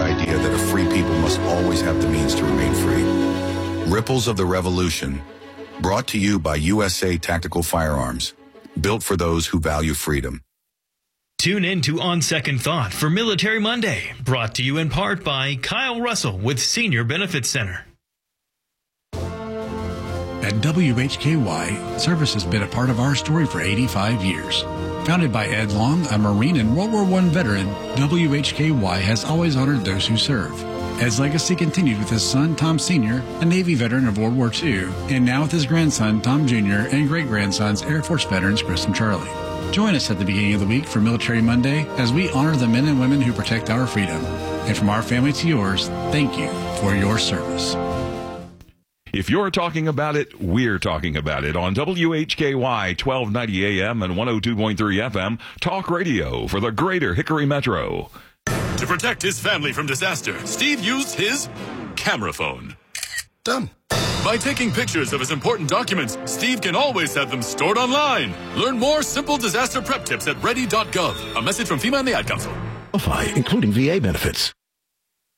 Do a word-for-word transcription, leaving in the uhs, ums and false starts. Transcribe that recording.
idea that a free people must always have the means to remain free. Ripples of the Revolution, brought to you by U S A Tactical Firearms, built for those who value freedom. Tune in to On Second Thought for Military Monday, brought to you in part by Kyle Russell with Senior Benefits Center. At W H K Y, service has been a part of our story for eighty-five years. Founded by Ed Long, a Marine and World War One veteran, W H K Y has always honored those who serve. Ed's legacy continued with his son, Tom Senior, a Navy veteran of World War Two, and now with his grandson, Tom Junior, and great-grandsons, Air Force veterans Chris and Charlie. Join us at the beginning of the week for Military Monday as we honor the men and women who protect our freedom. And from our family to yours, thank you for your service. If you're talking about it, we're talking about it on W H K Y twelve ninety A M and one oh two point three F M, talk radio for the greater Hickory Metro. To protect his family from disaster, Steve used his camera phone. Done. By taking pictures of his important documents, Steve can always have them stored online. Learn more simple disaster prep tips at ready dot gov. A message from FEMA and the Ad Council. Including V A benefits.